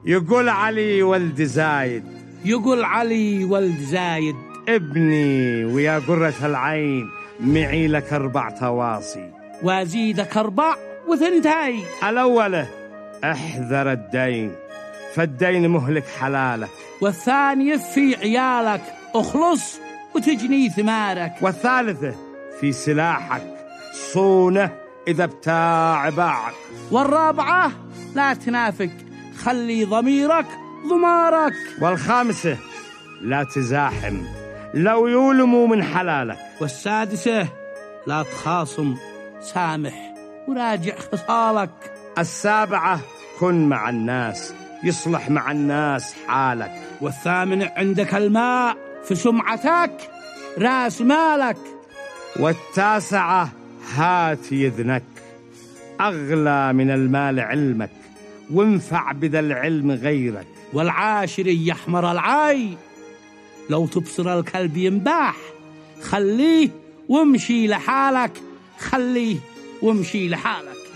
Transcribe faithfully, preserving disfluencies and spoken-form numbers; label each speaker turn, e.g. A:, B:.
A: يقول علي ولد زايد
B: يقول علي ولد زايد
A: ابني ويا قرة العين معي لك أربع تواصي
B: وازيدك أربع وثنتين.
A: الأولى احذر الدين فالدين مهلك حلالك،
B: والثانية في عيالك اخلص وتجني ثمارك،
A: والثالثة في سلاحك صونه إذا بتاع باعك،
B: والرابعة لا تنافق خلي ضميرك ضمارك،
A: والخامسة لا تزاحم لو يولموا من حلالك،
B: والسادسة لا تخاصم سامح وراجع خصالك،
A: السابعة كن مع الناس يصلح مع الناس حالك،
B: والثامنة عندك الماء في سمعتك راس مالك،
A: والتاسعة هات يذنك أغلى من المال علمك وانفع بذا العلم غيرك،
B: والعاشر يحمر العين لو تبصر الكلب ينباح خليه وامشي لحالك خليه وامشي لحالك.